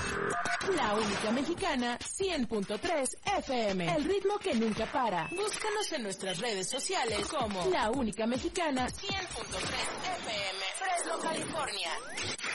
La única mexicana 100.3 FM. El ritmo que nunca para. Búscanos en nuestras redes sociales como La Única Mexicana 100.3 FM. Fresno, California.